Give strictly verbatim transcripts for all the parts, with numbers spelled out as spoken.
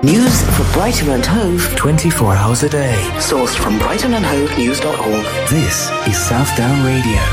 News for Brighton and Hove twenty-four hours a day. Sourced from brighton and hove news dot org. This is Southdown Radio.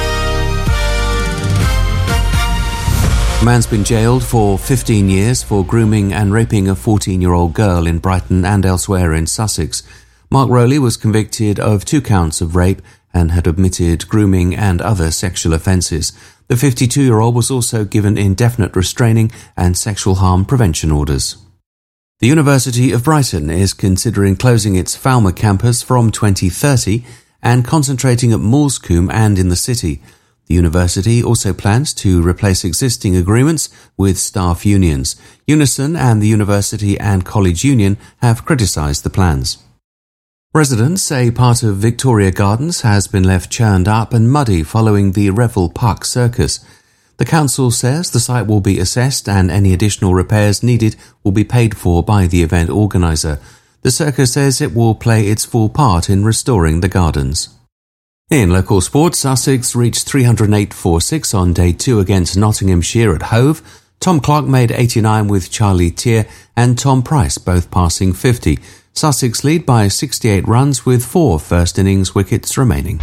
A man's been jailed for fifteen years for grooming and raping a fourteen-year-old girl in Brighton and elsewhere in Sussex. Mark Rowley was convicted of two counts of rape and had admitted grooming and other sexual offences. The fifty-two-year-old was also given indefinite restraining and sexual harm prevention orders. The University of Brighton is considering closing its Falmer campus from twenty thirty and concentrating at Moulsecoombe and in the city. The university also plans to replace existing agreements with staff unions. Unison and the University and College Union have criticised the plans. Residents say part of Victoria Gardens has been left churned up and muddy following the Revel Puck circus. The council says the site will be assessed and any additional repairs needed will be paid for by the event organiser. The circus says it will play its full part in restoring the gardens. In local sports, Sussex reached three hundred eight forty-six on day two against Nottinghamshire at Hove. Tom Clark made eighty-nine with Charlie Tier and Tom Price both passing fifty. Sussex lead by sixty-eight runs with four first innings wickets remaining.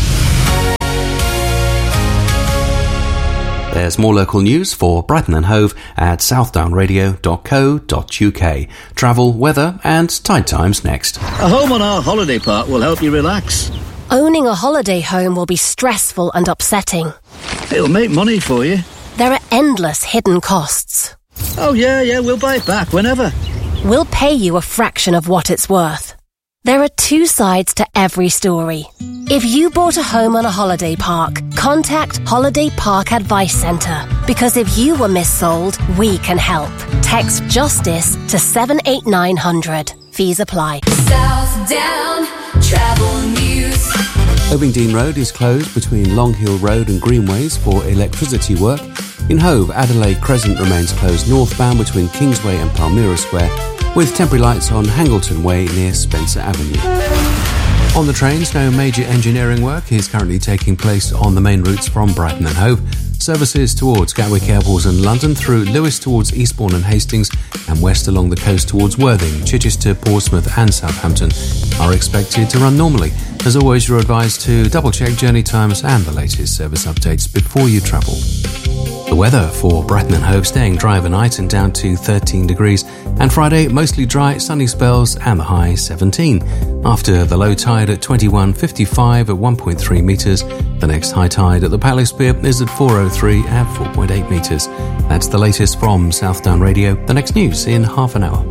There's more local news for Brighton and Hove at southdown radio dot co dot uk. Travel, weather and tide times next. A home on our holiday park will help you relax. Owning a holiday home will be stressful and upsetting. It'll make money for you. There are endless hidden costs. Oh yeah, yeah, we'll buy it back whenever. We'll pay you a fraction of what it's worth. There are two sides to every story. If you bought a home on a holiday park, contact Holiday Park Advice Centre. Because if you were missold, we can help. Text JUSTICE to seven eight nine hundred. Fees apply. Southdown Travel News. Ovingdean Road is closed between Long Hill Road and Greenways for electricity work. In Hove, Adelaide Crescent remains closed northbound between Kingsway and Palmyra Square, with temporary lights on Hangleton Way near Spencer Avenue. On the trains, no major engineering work is currently taking place on the main routes from Brighton and Hove. Services towards Gatwick Airport and London, through Lewes towards Eastbourne and Hastings, and west along the coast towards Worthing, Chichester, Portsmouth and Southampton are expected to run normally. As always, you're advised to double-check journey times and the latest service updates before you travel. The weather for Brighton and Hove: staying dry overnight and down to thirteen degrees, and Friday mostly dry, sunny spells and the high seventeen. After the low tide at twenty-one fifty-five at one point three metres, the next high tide at the Palace Pier is at four oh three at four point eight metres. That's the latest from Southdown Radio. The next news in half an hour.